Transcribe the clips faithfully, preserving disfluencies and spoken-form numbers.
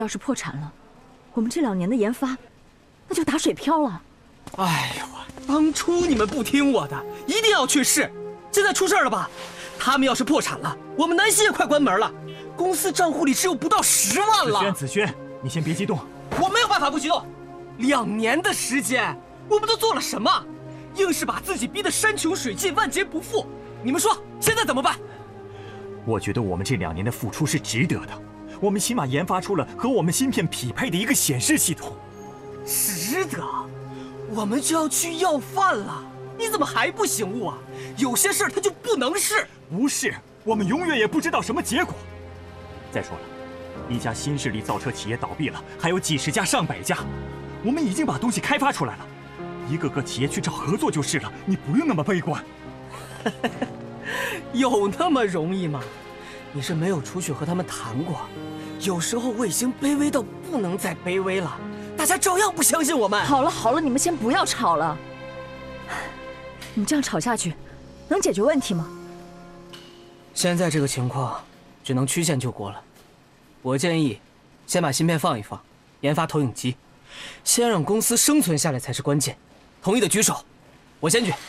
要是破产了，我们这两年的研发那就打水漂了。 哎呦，当初你们不听我的，一定要去试。现在出事了吧？他们要是破产了，我们南希也快关门了，公司账户里只有不到十万了。 子轩，子轩，你先别激动。 我没有办法不激动。两年的时间，我们都做了什么？硬是把自己逼得山穷水尽、万劫不复。你们说现在怎么办？ 我觉得我们这两年的付出是值得的。我们起码研发出了和我们芯片匹配的一个显示系统。 值得？我们就要去要饭了，你怎么还不醒悟啊？有些事儿它就不能试。 不是，我们永远也不知道什么结果。再说了，一家新势力造车企业倒闭了，还有几十家、上百家，我们已经把东西开发出来了，一个个企业去找合作就是了。你不用那么悲观。 有那么容易吗？你是没有出去和他们谈过。有时候我已经卑微到不能再卑微了，大家照样不相信我们。 好了好了，你们先不要吵了。你们这样吵下去，能解决问题吗？ 现在这个情况，只能曲线救国了。我建议，先把芯片放一放，研发投影机，先让公司生存下来才是关键。同意的举手，我先举。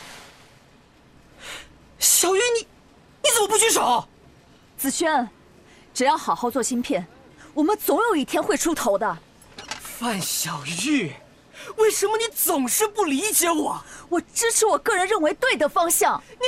小鱼，你你怎么不举手？ 子轩，只要好好做芯片，我们总有一天会出头的。 范小玉，为什么你总是不理解我？ 我支持我个人认为对的方向。